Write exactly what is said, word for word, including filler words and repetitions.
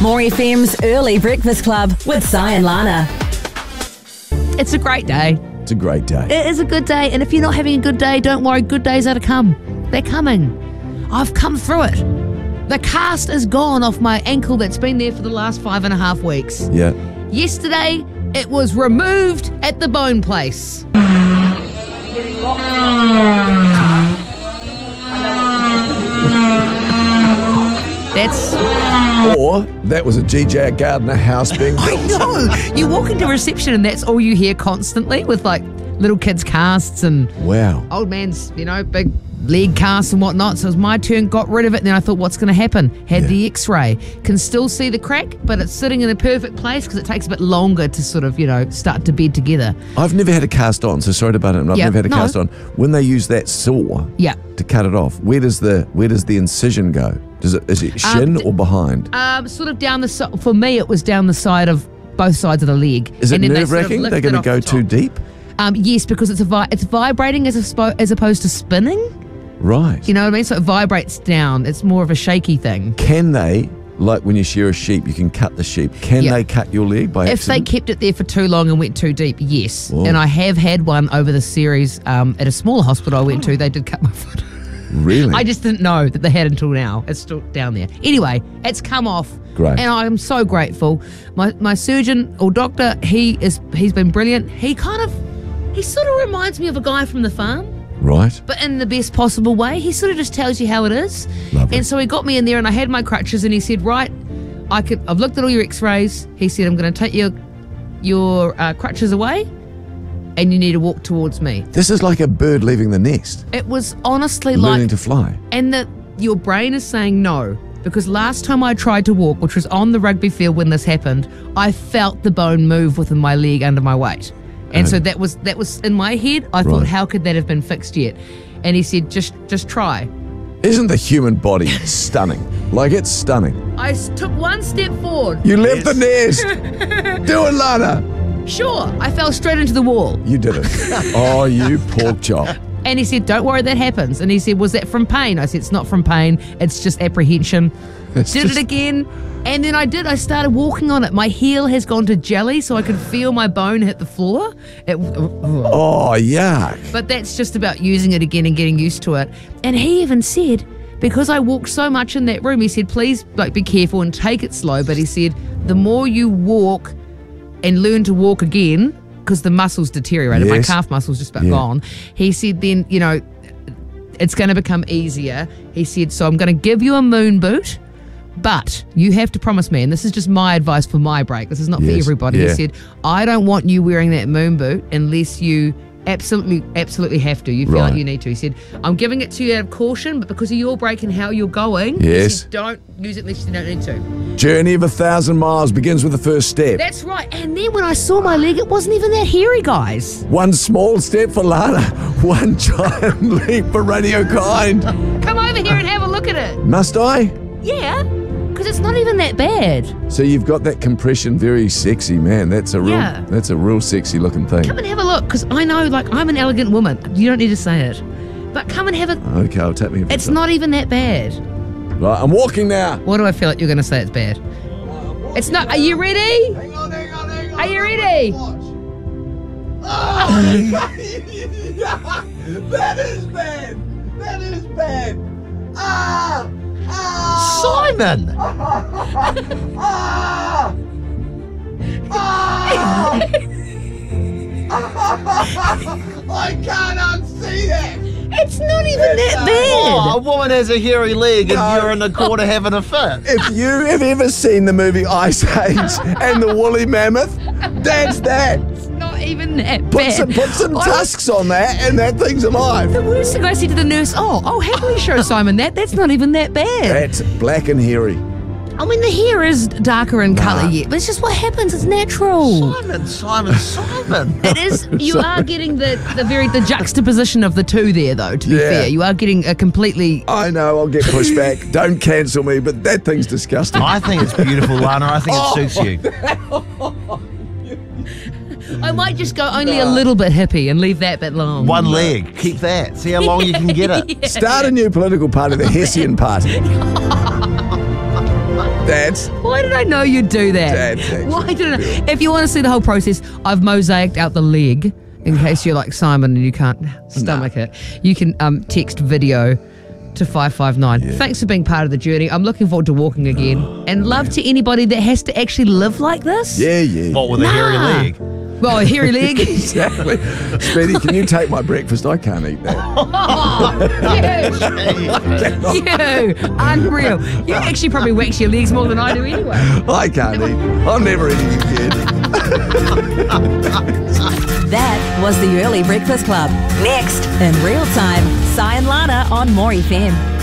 More F M's Early Breakfast Club with Si and Lana. It's a great day. It's a great day. It is a good day. And if you're not having a good day, don't worry. Good days are to come. They're coming. I've come through it. The cast is gone off my ankle that's been there for the last five and a half weeks. Yeah. Yesterday, it was removed at the bone place. That's... Or that was a G J Gardner house being built. I know. You walk into reception and that's all you hear constantly with like little kids' casts and Wow. old man's, you know, big leg casts and whatnot. So it was my turn, got rid of it, and then I thought, what's going to happen? Had Yeah. the x-ray. Can still see the crack, but it's sitting in a perfect place because it takes a bit longer to sort of, you know, start to bed together. I've never had a cast on, so sorry about it. I've Yeah, never had a no. cast on. When they use that saw Yeah. to cut it off, where does the where does the incision go? Does it is it shin d- or behind? Um, sort of down the side. For me, it was down the side of both sides of the leg. Is it And then they nerve sort of wracking? lift They're it going to off go the too top. deep? Um, yes, because it's a vi- it's vibrating as, a spo- as opposed to spinning. Right. You know what I mean? So it vibrates down. It's more of a shaky thing. Can they, like when you shear a sheep, you can cut the sheep. Can Yeah. they cut your leg by If they accident? kept it there for too long and went too deep, yes. Whoa. And I have had one over the series um, at a smaller hospital I went to. They did cut my foot. Really? I just didn't know that they had until now. It's still down there. Anyway, it's come off. Great. And I'm so grateful. My my surgeon or doctor, he is he's been brilliant. He kind of he sort of reminds me of a guy from the farm. Right. But in the best possible way. He sort of just tells you how it is. Lovely. And so he got me in there and I had my crutches and he said, right, I could, I've looked at all your x-rays. He said, I'm going to take your, your uh, crutches away and you need to walk towards me. This is like a bird leaving the nest, It was honestly learning like, to fly. and the, your brain is saying no. Because last time I tried to walk, which was on the rugby field when this happened, I felt the bone move within my leg under my weight. And so that was that was in my head. I thought, Right. how could that have been fixed yet? And he said, just just try. Isn't the human body stunning? Like, it's stunning. I s- took one step forward. You left the nest. Do it, Lana. Sure, I fell straight into the wall. You did it. Oh, you pork chop. And he said, don't worry, that happens. And he said, was that from pain? I said, it's not from pain. It's just apprehension. It's did just- it again. And then I did. I started walking on it. My heel has gone to jelly, so I could feel my bone hit the floor. It, Oh, yuck. but that's just about using it again and getting used to it. And he even said, because I walked so much in that room, he said, please like be careful and take it slow. But he said, the more you walk and learn to walk again, because the muscles deteriorated, my Yes. calf muscles just about Yeah. gone. He said, then, you know, it's going to become easier. He said, so I'm going to give you a moon boot, but you have to promise me, and this is just my advice for my break, this is not for Yes. everybody. Yeah. He said, I don't want you wearing that moon boot unless you absolutely, absolutely have to. You feel Right. like you need to. He said, I'm giving it to you out of caution, but because of your break and how you're going, he Yes. said, don't use it unless you don't need to. Journey of a thousand miles begins with the first step. That's right. And then when I saw my leg, it wasn't even that hairy, guys. One small step for Lana, one giant leap for Radio Kind. Come over here and have a look at it. Must I? Yeah, because it's not even that bad. So you've got that compression, very sexy, man. That's a real, Yeah. that's a real sexy looking thing. Come and have a look, because I know, like, I'm an elegant woman. You don't need to say it. But come and have a... Okay, I'll tap me. if It's not even that bad. Right, I'm walking now. What do I feel like you're going to say it's bad? It's not... Are you ready? Hang on, hang on, hang on. Are you ready? That is bad. That is bad. Ah! Ah! Simon! Ah! Ah! I can't unsee that. It's not even that Oh, a bad. woman has a hairy leg and No. you're in the corner having a fit. If you have ever seen the movie Ice Age and the woolly mammoth, that's that. It's not even that Put bad. some, put some I- tusks on that and that thing's alive. The worst thing I said to the nurse, oh, I'll happily show Simon that. That's not even that bad. That's black and hairy. I mean, the hair is darker in colour yet, but it's just what happens. It's natural. Simon, Simon, Simon. It is. You are getting the, the very the juxtaposition of the two there, though. To be Yeah. fair, you are getting a completely. I know, I'll get pushed back. Don't cancel me, but that thing's disgusting. I think it's beautiful, Lana. I think it suits you. I might just go only a little bit hippie and leave that bit long. One leg. Keep that. See how long you can get it. Start a new political party, the Hessian Party. That's Why did I know you'd do that? That's actually Why did I? If you want to see the whole process, I've mosaicked out the leg in case you're like Simon and you can't stomach it. You can um, text video to five five nine. Thanks for being part of the journey. I'm looking forward to walking again. And love to anybody that has to actually live like this. yeah, yeah. What with a hairy Nah. leg? Well, a hairy leg. Exactly. Speedy, can you take my breakfast? I can't eat that. You, unreal. You actually probably wax your legs more than I do anyway. I can't eat. I'm never eating again. That was the Early Breakfast Club. Next, in real time, Si and Lana on More F M.